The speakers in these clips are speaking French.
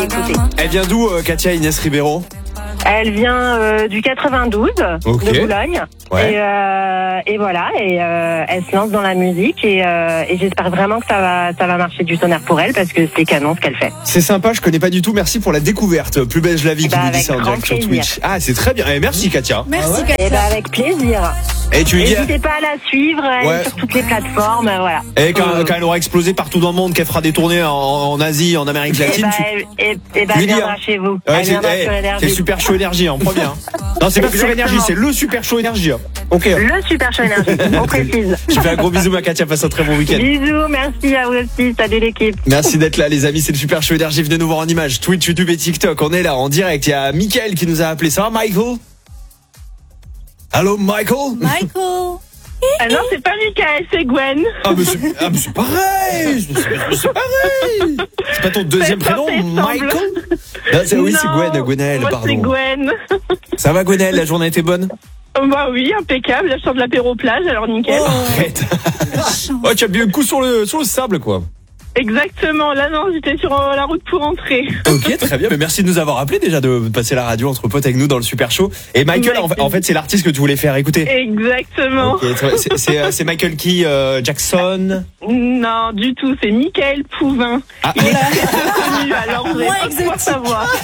écouter. Elle vient d'où, Katia Inès Ribeiro? Elle vient du 92, Ok. de Boulogne. Ouais. Et voilà, elle se lance dans la musique et j'espère vraiment que ça va marcher du tonnerre pour elle parce que c'est canon ce qu'elle fait. C'est sympa, je connais pas du tout. Merci pour la découverte. Plus belge la vie qui nous dit avec ça en grand direct sur plaisir. Twitch. Ah, c'est très bien. Eh, merci Katia. Merci, Et Katia. avec plaisir. Et tu lui dis, N'hésitez pas à la suivre, elle Ouais. est sur toutes les plateformes, voilà. et quand elle aura explosé partout dans le monde, qu'elle fera des tournées en Asie, en Amérique latine, Et lui elle dis, viendra hein. chez vous. Ouais, Elle viendra sur c'est Énergie. Super Show Énergie en premier. Hein. Non, c'est pas Sur Énergie, c'est le Super Show Énergie. Hein. Ok. Le Super Show Énergie, on précise. Je fais un gros bisou, ma Katia, passe un très bon week-end. Bisous, merci à vous aussi, salut l'équipe. Merci d'être là, les amis. C'est le Super Show Énergie. Venez nous voir en image. Twitch, YouTube et TikTok. On est là en direct. Il y a Mickaël qui nous a appelé. Ça va, Michael? Allô, Michael? Michael. Ah non, c'est pas Mickaël, c'est Gwen. Ah, mais c'est pareil. C'est pareil. C'est pas ton deuxième prénom, Michael? Oui, c'est Gwenaël, moi, pardon. c'est Gwen. Ça va, Gwenaël? La journée était bonne? Bah oui, impeccable. Là, je sors de l'apéro plage, alors nickel. Arrête. Ouais, tu as bien le coup sur le sable, quoi. Exactement. Là, non, j'étais sur la route pour rentrer. Ok, très bien. Mais merci de nous avoir appelé déjà, de passer la radio entre potes avec nous dans le Super Show. Et Michael, en fait, c'est l'artiste que tu voulais faire écouter. Exactement. Ok, c'est Michael qui Jackson. Non, du tout. C'est Mickaël Pouvin. Ah. Il est très connu, alors vous Moins n'allez pas pouvoir savoir.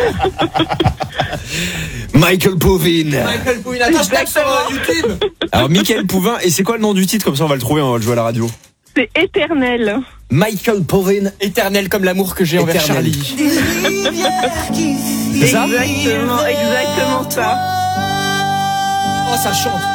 Michael Pouvin. Michael Pouvin, hashtag sur YouTube. Alors Michael Pouvin, et c'est quoi le nom du titre? Comme ça on va le trouver, on va le jouer à la radio. C'est éternel. Michael Pouvin. Éternel comme l'amour que j'ai envers Éternel. Charlie. C'est ça? Exactement ça. Oh, ça chante.